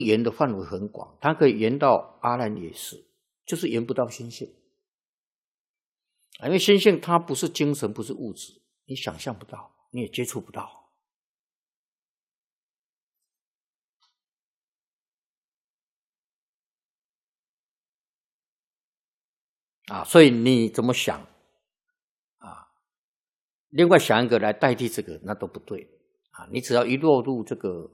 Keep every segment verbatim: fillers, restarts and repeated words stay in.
圆的范围很广，它可以圆到阿赖耶识，就是圆不到心性。因为心性它不是精神，不是物质，你想象不到，你也接触不到。啊，所以你怎么想啊？另外想一个来代替这个，那都不对啊！你只要一落入这个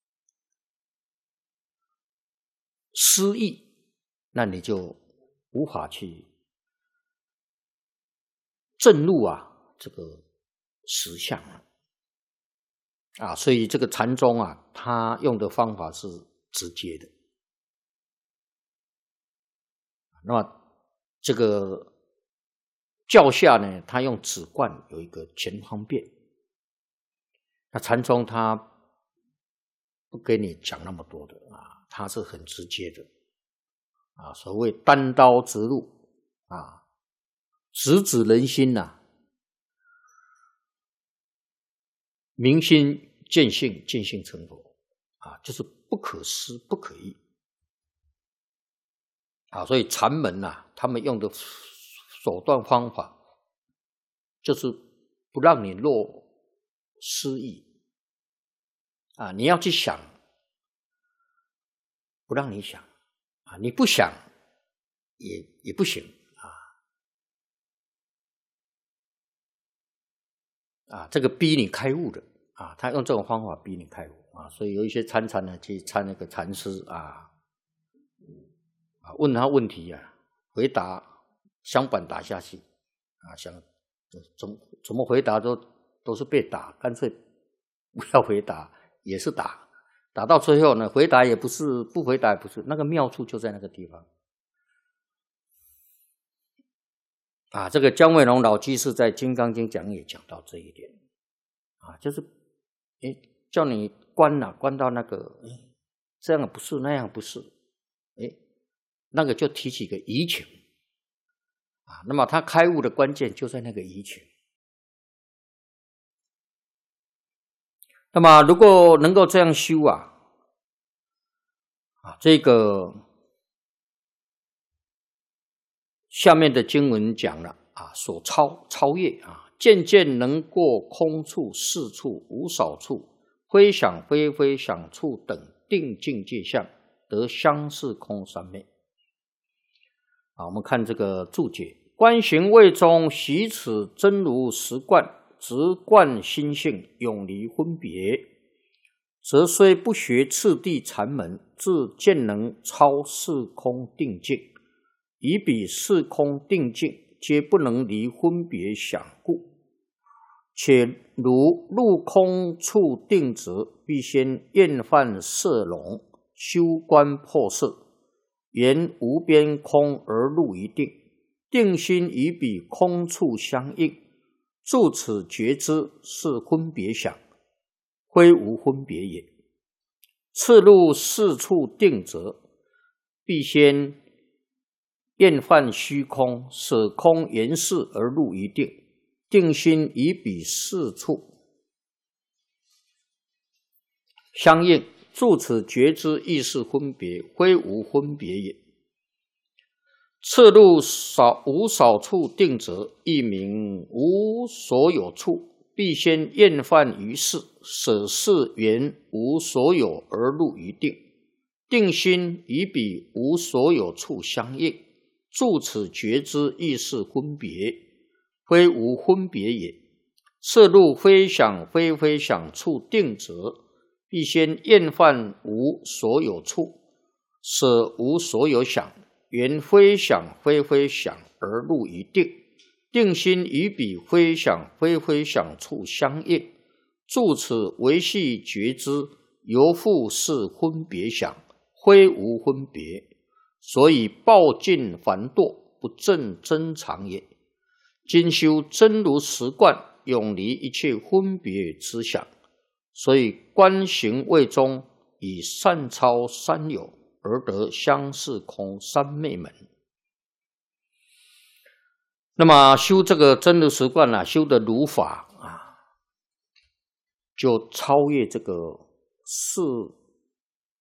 失意，那你就无法去证入啊这个实相啊。啊，所以这个禅宗啊，他用的方法是直接的。那么这个教下呢，他用止观有一个全方便。那禅宗他不给你讲那么多的啊，他是很直接的啊，所谓单刀直入啊，直指人心呐、啊，明心见性，见性成佛啊，就是不可思不可议啊。所以禅门呐、啊，他们用的手段方法，就是不让你落失意啊，你要去想，不让你想啊，你不想也也不行啊啊，这个逼你开悟的啊，他用这种方法逼你开悟啊，所以有一些参禅呢，去参那个禅师啊，啊问他问题啊，回答相反打下去啊，想怎怎么回答都都是被打，干脆不要回答也是打，打到最后呢，回答也不是，不回答也不是，那个妙处就在那个地方。啊，这个姜维龙老居士在《金刚经》讲也讲到这一点啊，就是诶叫你关啊，关到那个诶这样不是，那样不是，诶那个就提起个疑情啊，那么他开悟的关键就在那个疑情。那么如果能够这样修啊，啊这个下面的经文讲了啊，所超超越啊，渐渐能过空处、事处、无少处、非想非非想处等定境界相，得相似空三昧。啊，我们看这个注解：观行位中，习此真如实观，直观心性，永离分别，则虽不学次第禅门，自渐能超四空定境。以彼四空定境，皆不能离分别想故。且如入空处定执，必先厌烦色聋，修观破色，言无边空而入一定，定心与彼空处相应，住此觉知是分别想，非无分别也。次入四处定执，必先厌烦虚空，舍空言事而入一定，定心与彼四处相应，住此觉知亦是分别，非无分别也。次入少无少处定执，亦名无所有处，必先厌烦于事，舍事缘无所有而入一定，定心与彼无所有处相应，住此觉知亦是分别，非无分别也。次入非想非非想处定执，必先厌烦无所有处，舍无所有想，缘非想非非想而入一定，定心与彼非想非非想处相应，住此维系觉知，犹复是分别想，非无分别。所以暴尽繁堕，不正真常也。今修真如实观，永离一切分别之想，所以观行位中，以善超三有，而得相似空三昧门。那么修这个真如实观啊，修的如法啊，就超越这个四